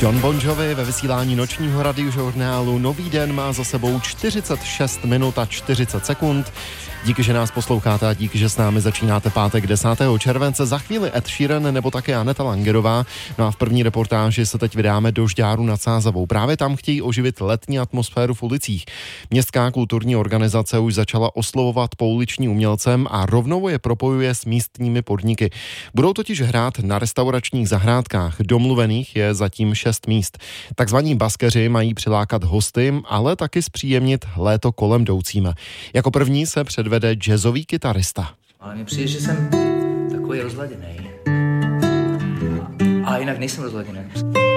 Jon Bon Jovi ve vysílání nočního radiožurnálu Nový den má za sebou 46 minut a 40 sekund. Díky, že nás posloucháte a díky, že s námi začínáte pátek 10. července. Za chvíli Ed Sheeran nebo také Aneta Langerová. No a v první reportáži se teď vydáme do Žďáru nad Sázavou. Právě tam chtějí oživit letní atmosféru v ulicích. Městská kulturní organizace už začala oslovovat pouliční umělcem a rovnou je propojuje s místními podniky. Budou totiž hrát na restauračních zahrádkách. Domluvených je zatím 6 míst. Takzvaní baskeři mají přilákat hosty, ale taky zpříjemnit léto kolem jdoucím. Jako první se předvede jazzový kytarista. Ale mně přijde, že jsem takový rozladěnej. A jinak nejsem rozladěnej.